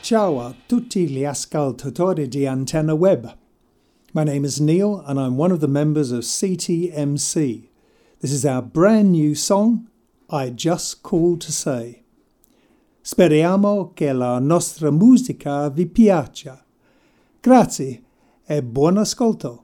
Ciao a tutti gli ascoltatori di Antenna Web. My name is Neil and I'm one of the members of CTMC. This is our brand new song, I Just Called to Say. Speriamo che la nostra musica vi piaccia. Grazie e buon ascolto.